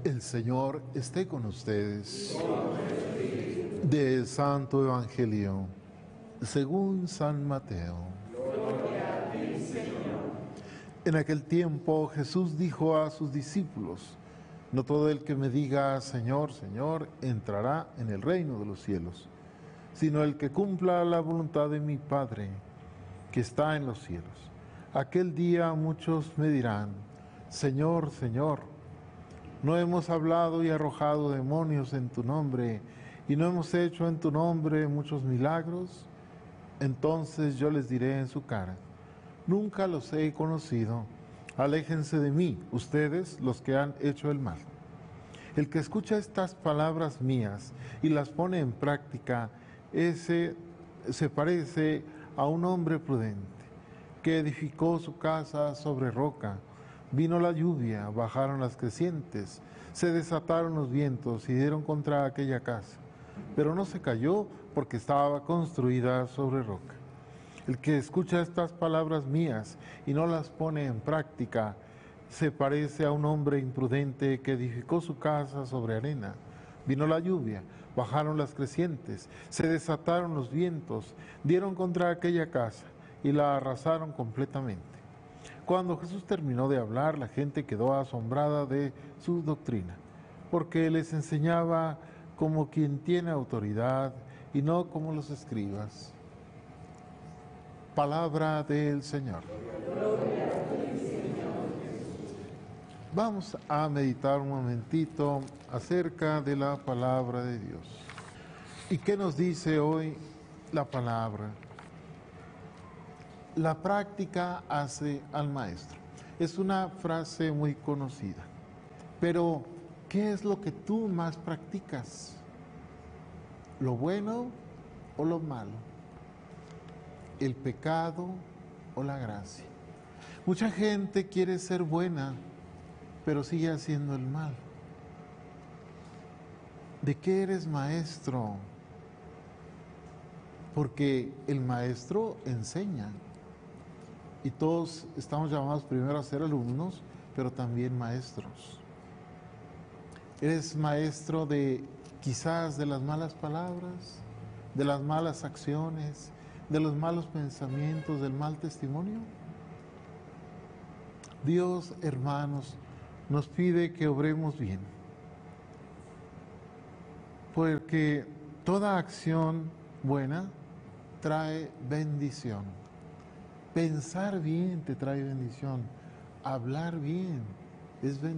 El Señor esté con ustedes. Del Santo Evangelio, según San Mateo. En aquel tiempo Jesús dijo a sus discípulos: no todo el que me diga Señor, Señor, entrará en el reino de los cielos, sino el que cumpla la voluntad de mi Padre, que está en los cielos. Aquel día muchos me dirán: Señor, Señor, ¿no hemos hablado y arrojado demonios en tu nombre, y no hemos hecho en tu nombre muchos milagros? Entonces yo les diré en su cara: nunca los he conocido. Aléjense de mí, ustedes los que han hecho el mal. El que escucha estas palabras mías y las pone en práctica, ese se parece a un hombre prudente que edificó su casa sobre roca. Vino la lluvia, bajaron las crecientes, se desataron los vientos y dieron contra aquella casa, pero no se cayó porque estaba construida sobre roca. El que escucha estas palabras mías y no las pone en práctica, se parece a un hombre imprudente que edificó su casa sobre arena. Vino la lluvia, bajaron las crecientes, se desataron los vientos, dieron contra aquella casa y la arrasaron completamente. Cuando Jesús terminó de hablar, la gente quedó asombrada de su doctrina, porque les enseñaba como quien tiene autoridad y no como los escribas. Palabra del Señor. Vamos a meditar un momentito acerca de la palabra de Dios. ¿Y qué nos dice hoy la palabra? La práctica hace al maestro. Es una frase muy conocida. Pero, ¿qué es lo que tú más practicas? ¿Lo bueno o lo malo? ¿El pecado o la gracia? Mucha gente quiere ser buena, pero sigue haciendo el mal. ¿De qué eres maestro? Porque el maestro enseña. Y todos estamos llamados primero a ser alumnos, pero también maestros. ¿Eres maestro de quizás de las malas palabras, de las malas acciones, de los malos pensamientos, del mal testimonio? Dios, hermanos, nos pide que obremos bien, porque toda acción buena trae bendición. Pensar bien te trae bendición, hablar bien es bendición.